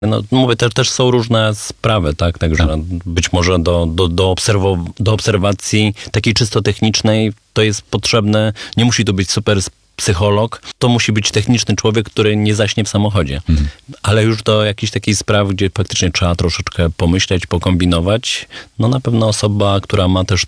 No, mówię, też są różne sprawy, tak? Także być może do obserwacji takiej czysto technicznej to jest potrzebne, nie musi to być super psycholog, to musi być techniczny człowiek, który nie zaśnie w samochodzie. Ale już do jakiejś takiej sprawy, gdzie faktycznie trzeba troszeczkę pomyśleć, pokombinować, no na pewno osoba, która ma też